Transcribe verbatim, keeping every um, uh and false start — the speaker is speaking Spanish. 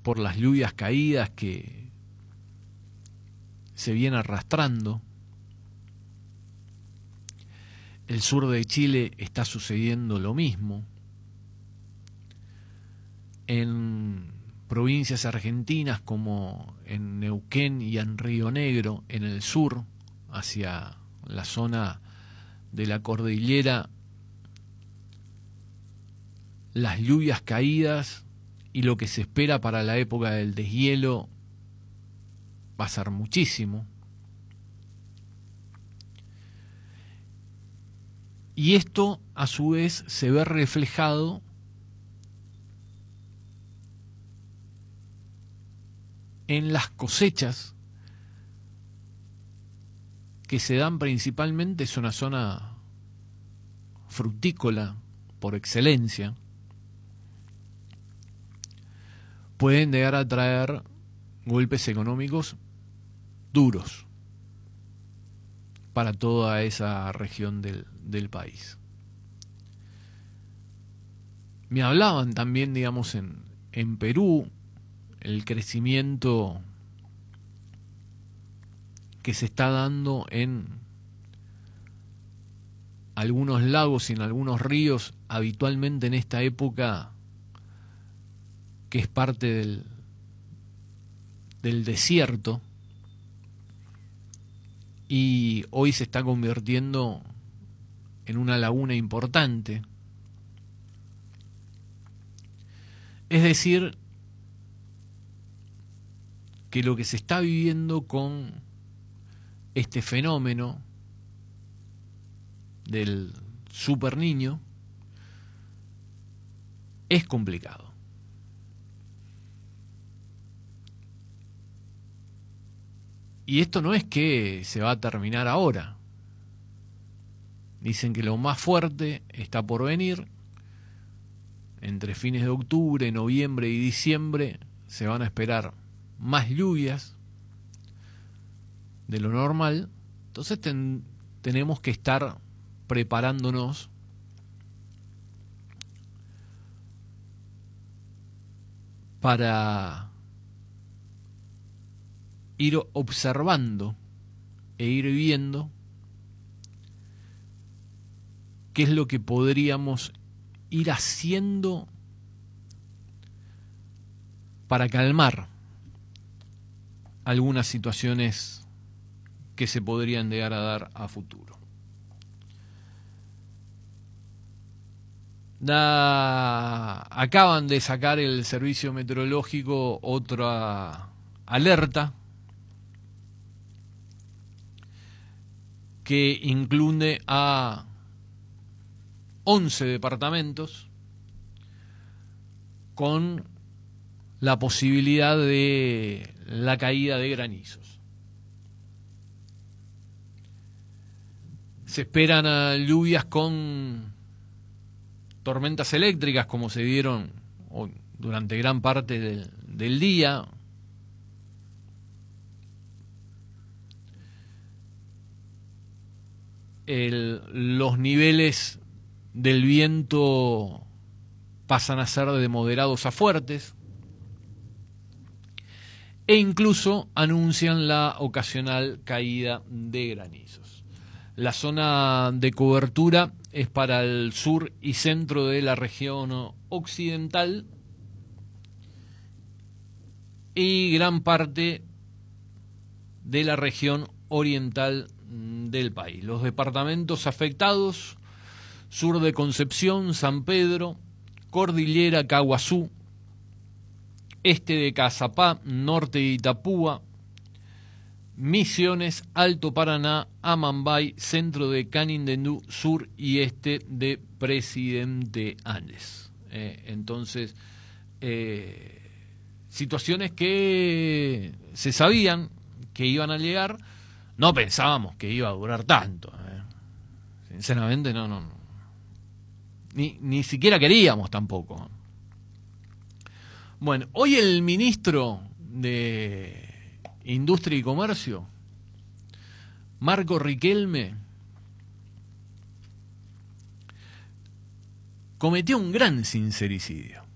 por las lluvias caídas que se viene arrastrando. El sur de Chile está sucediendo lo mismo. En provincias argentinas como en Neuquén y en Río Negro, en el sur, hacia la zona de la cordillera, las lluvias caídas y lo que se espera para la época del deshielo va a ser muchísimo. Y esto, a su vez, se ve reflejado en las cosechas que se dan principalmente. Es una zona frutícola por excelencia. Pueden llegar a traer golpes económicos duros para toda esa región del, del país. Me hablaban también, digamos, en, en Perú, el crecimiento que se está dando en algunos lagos y en algunos ríos, habitualmente en esta época, que es parte del, del desierto, y hoy se está convirtiendo en una laguna importante. Es decir, que lo que se está viviendo con este fenómeno del super niño es complicado. Y esto no es que se va a terminar ahora. Dicen que lo más fuerte está por venir. Entre fines de octubre, noviembre y diciembre se van a esperar más lluvias de lo normal. Entonces ten, tenemos que estar preparándonos para ir observando e ir viendo qué es lo que podríamos ir haciendo para calmar algunas situaciones que se podrían llegar a dar a futuro. Da, acaban de sacar el servicio meteorológico otra alerta que incluye a once departamentos con la posibilidad de la caída de granizos. Se esperan uh, lluvias con tormentas eléctricas como se dieron hoy, durante gran parte del, del día. El, los niveles del viento pasan a ser de moderados a fuertes e incluso anuncian la ocasional caída de granizos. La zona de cobertura es para el sur y centro de la región occidental y gran parte de la región oriental del país. Los departamentos afectados: sur de Concepción, San Pedro, Cordillera, Caguazú, este de Cazapá, norte de Itapúa, Misiones, Alto Paraná, Amambay, centro de Canindeyú, sur y este de Presidente Áñez. Eh, entonces, eh, situaciones que se sabían que iban a llegar. No pensábamos que iba a durar tanto. Eh. Sinceramente, no, no. Ni, ni siquiera queríamos tampoco. Bueno, hoy el ministro de Industria y Comercio, Marco Riquelme, cometió un gran sincericidio.